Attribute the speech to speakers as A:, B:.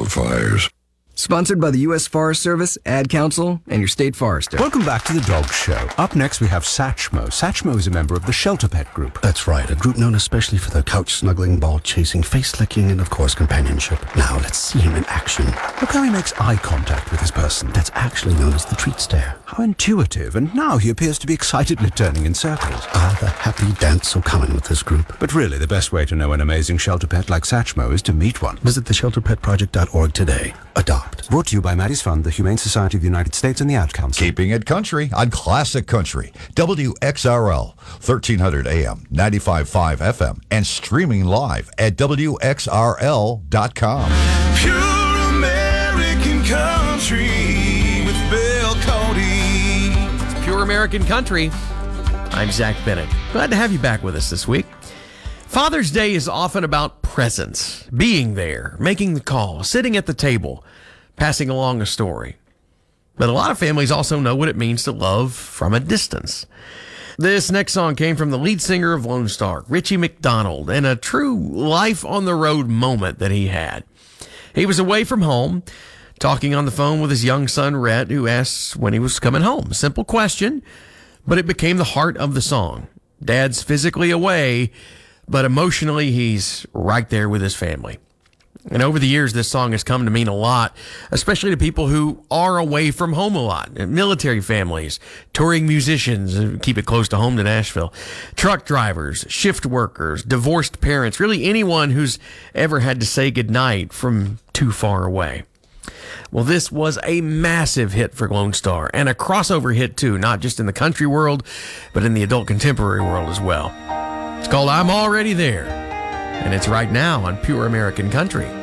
A: wildfires.
B: Sponsored by the U.S. Forest Service, Ad Council, and your state forester.
C: Welcome back to The Dog Show. Up next, we have Satchmo. Satchmo is a member of the Shelter Pet Group.
D: That's right, a group known especially for their couch-snuggling, ball-chasing, face-licking, and, of course, companionship. Now, let's see him in action.
C: Look how he makes eye contact with his person.
D: That's actually known as the treat stare.
C: How intuitive, and now he appears to be excitedly turning in circles.
D: Ah, the happy dance so common with this group.
C: But really, the best way to know an amazing shelter pet like Satchmo is to meet one.
D: Visit theshelterpetproject.org today. Adopt.
C: Brought to you by Maddie's Fund, the Humane Society of the United States, and the Ad Council.
A: Keeping it country on Classic Country. WXRL, 1300 AM, 95.5 FM, and streaming live at WXRL.com.
E: Pure American Country with Bill Cody.
F: Pure American Country. I'm Zach Bennett. Glad to have you back with us this week. Father's Day is often about presence, being there, making the call, sitting at the table, passing along a story. But a lot of families also know what it means to love from a distance. This next song came from the lead singer of Lone Star, Richie McDonald, and a true life-on-the-road moment that he had. He was away from home, talking on the phone with his young son, Rhett, who asked when he was coming home. Simple question, but it became the heart of the song. Dad's physically away, but emotionally, he's right there with his family. And over the years, this song has come to mean a lot, especially to people who are away from home a lot. Military families, touring musicians, keep it close to home to Nashville, truck drivers, shift workers, divorced parents, really anyone who's ever had to say goodnight from too far away. Well, this was a massive hit for Lone Star, and a crossover hit too, not just in the country world, but in the adult contemporary world as well. It's called I'm Already There, and it's right now on Pure American Country.